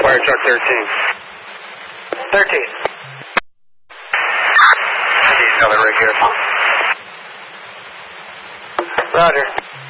Fire truck 13. 13. I need another rig here. Roger.